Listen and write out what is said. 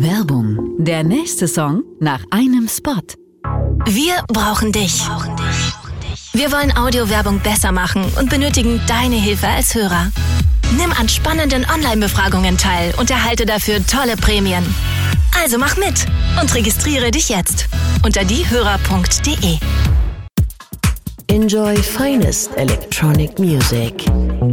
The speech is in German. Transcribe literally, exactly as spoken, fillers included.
Werbung. Der nächste Song nach einem Spot. Wir brauchen dich. Wir wollen Audiowerbung besser machen und benötigen deine Hilfe als Hörer. Nimm an spannenden Online-Befragungen teil und erhalte dafür tolle Prämien. Also mach mit und registriere dich jetzt unter diehörer punkt de. Enjoy finest electronic music.